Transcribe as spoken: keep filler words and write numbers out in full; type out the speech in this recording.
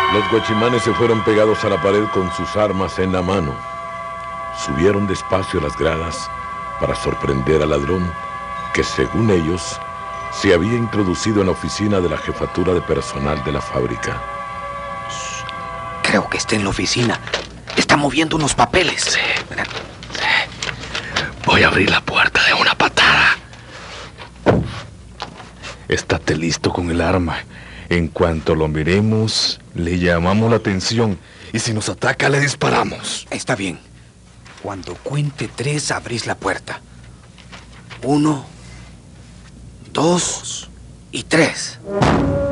Los guachimanes se fueron pegados a la pared con sus armas en la mano. Subieron despacio las gradas para sorprender al ladrón que, según ellos, se había introducido en la oficina de la jefatura de personal de la fábrica. Creo que está en la oficina. Está moviendo unos papeles. Sí, sí. Voy a abrir la puerta de una patada. Estate listo con el arma. En cuanto lo miremos, le llamamos la atención. Y si nos ataca, le disparamos. Está bien. Cuando cuente tres, abrís la puerta. Uno, dos y tres.